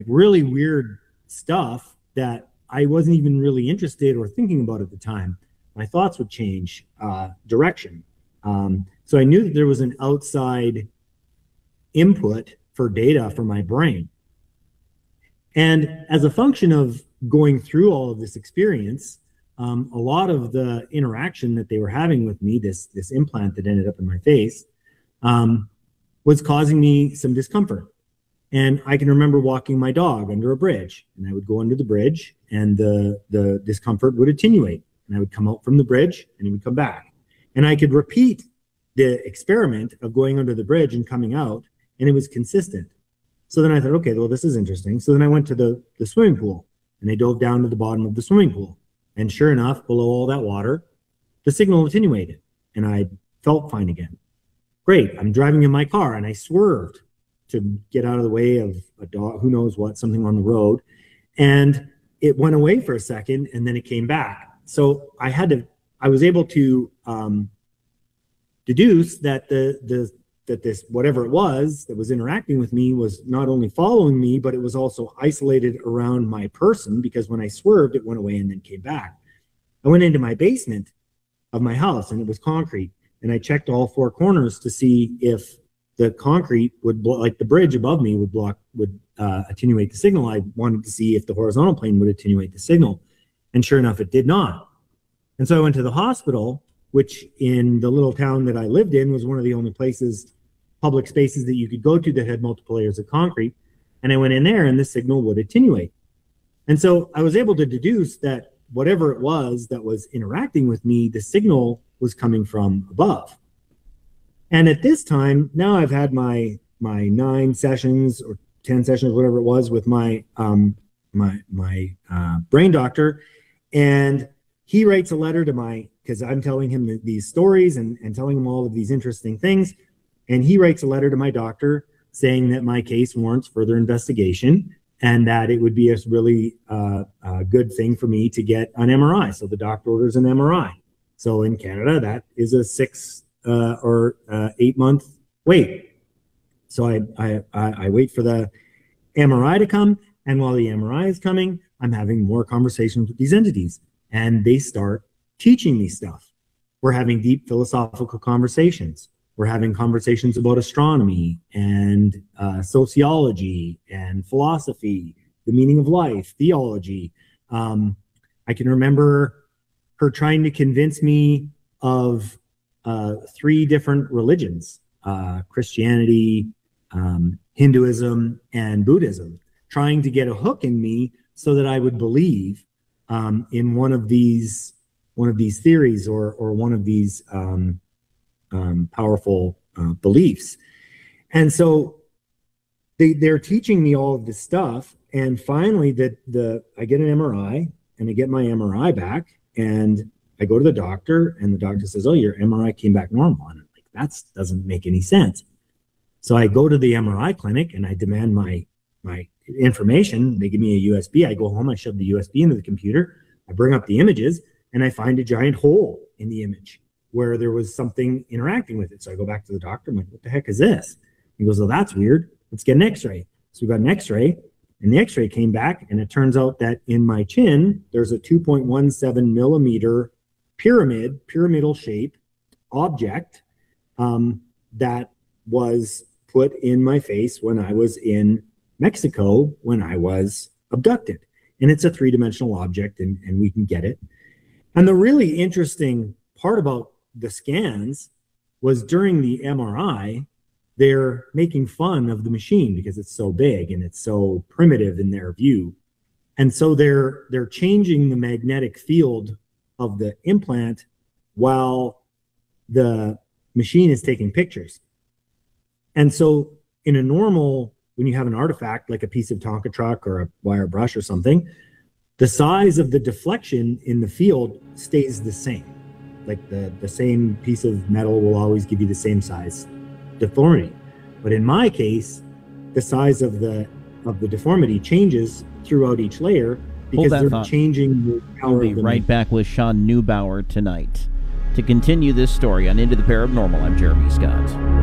really weird stuff that I wasn't even really interested or thinking about at the time. My thoughts would change direction. So I knew that there was an outside input for data for my brain. And as a function of going through all of this experience, a lot of the interaction that they were having with me, this implant that ended up in my face, was causing me some discomfort. And I can remember walking my dog under a bridge, and I would go under the bridge, and the discomfort would attenuate, and I would come out from the bridge, and it would come back. And I could repeat the experiment of going under the bridge and coming out, and it was consistent. So then I thought, okay, well, this is interesting. So then I went to the swimming pool, and I dove down to the bottom of the swimming pool. And sure enough, below all that water, the signal attenuated, and I felt fine again. Great. I'm driving in my car, and I swerved to get out of the way of a dog, who knows what, something on the road. And it went away for a second, and then it came back. So I was able to deduce that that this, whatever it was that was interacting with me, was not only following me, but it was also isolated around my person, because when I swerved, it went away and then came back. I went into my basement of my house, and it was concrete. And I checked all four corners to see if the concrete would like the bridge above me would attenuate the signal. I wanted to see if the horizontal plane would attenuate the signal. And sure enough, it did not. And so I went to the hospital, which in the little town that I lived in was one of the only places, public spaces, that you could go to that had multiple layers of concrete. And I went in there, and the signal would attenuate. And so I was able to deduce that whatever it was that was interacting with me, the signal was coming from above. And at this time, now I've had my 9 sessions or 10 sessions, whatever it was, with my brain doctor. And he writes a letter to because I'm telling him these stories and telling him all of these interesting things. And he writes a letter to my doctor saying that my case warrants further investigation, and that it would be a really good thing for me to get an MRI. So the doctor orders an MRI. So in Canada, that is a 6 or 8 month wait. So I wait for the MRI to come. And while the MRI is coming, I'm having more conversations with these entities, and they start teaching me stuff. We're having deep philosophical conversations. We're having conversations about astronomy and sociology and philosophy, the meaning of life, theology. I can remember her trying to convince me of 3 different religions, Christianity, Hinduism, and Buddhism, trying to get a hook in me so that I would believe in one of these theories or one of these powerful beliefs. And so they're teaching me all of this stuff. And finally, I get an MRI, and I get my MRI back, and I go to the doctor, and the doctor says, "Oh, your MRI came back normal." And I'm like, that doesn't make any sense. So I go to the MRI clinic, and I demand my information. They give me a USB. I go home, I shove the USB into the computer, I bring up the images, and I find a giant hole in the image where there was something interacting with it. So I go back to the doctor. I'm like, "What the heck is this?" He goes, "Oh, that's weird. Let's get an x-ray." So we got an x-ray, and the x-ray came back, and it turns out that in my chin, there's a 2.17 millimeter pyramidal shape object that was put in my face when I was in Mexico when I was abducted. And it's a 3-dimensional object, and we can get it. And the really interesting part about the scans was during the MRI, they're making fun of the machine because it's so big and it's so primitive in their view. And so they're changing the magnetic field of the implant while the machine is taking pictures. And so in a normal, when you have an artifact like a piece of Tonka truck or a wire brush or something, the size of the deflection in the field stays the same. Like the same piece of metal will always give you the same size deformity. But in my case, the size of the deformity changes throughout each layer because they're changing the power. We'll be right back with Sean Neubauer tonight to continue this story on Into the Paranormal. I'm Jeremy Scott.